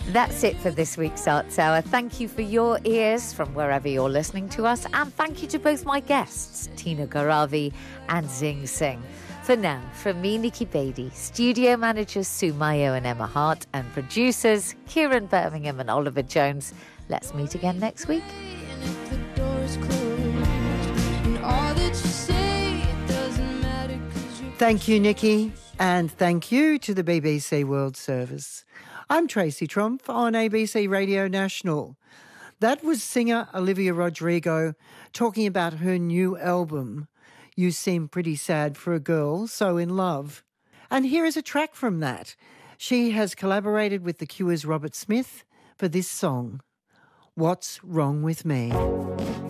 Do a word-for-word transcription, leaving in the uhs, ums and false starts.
That's it for this week's Arts Hour. Thank you for your ears from wherever you're listening to us, and thank you to both my guests, Tina Garavi and Zing Singh. For now, from me, Nikki Beattie, studio managers Sue Mayo and Emma Hart, and producers Kieran Birmingham and Oliver Jones, let's meet again next week. Thank you, Nikki, and thank you to the B B C World Service. I'm Tracy Trump on A B C Radio National. That was singer Olivia Rodrigo talking about her new album, You Seem Pretty Sad for a Girl So in Love. And here is a track from that. She has collaborated with The Cure's Robert Smith for this song, What's Wrong With Me?